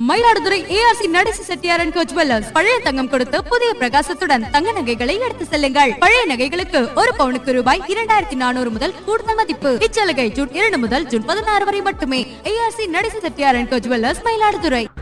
Mayiladuthurai ARC நடேசி Chettiar and go jewellers. பழைய தங்கம் கொடுத்து புதிய பிரகாசத்துடன் தங்க நகைகளை எடுத்து செல்லுங்கள். பழைய நகைகளுக்கு ஒரு பவுனுக்கு ரூபாய் 2400 முதல் கூடுதல் மதிப்பு. இச்சலுகை ஜூன் 2 முதல் ஜூன் 16 வரை மட்டுமே. ARC நடேசி Chettiar and go jewellers, Mayiladuthurai.